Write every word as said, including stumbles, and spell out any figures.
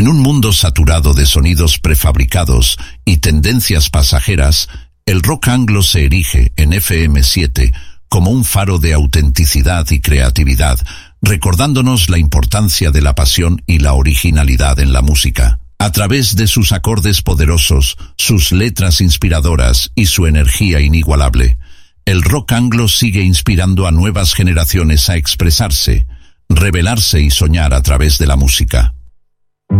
En un mundo saturado de sonidos prefabricados y tendencias pasajeras, el rock anglo se erige en F M siete como un faro de autenticidad y creatividad, recordándonos la importancia de la pasión y la originalidad en la música. A través de sus acordes poderosos, sus letras inspiradoras y su energía inigualable, el rock anglo sigue inspirando a nuevas generaciones a expresarse, revelarse y soñar a través de la música.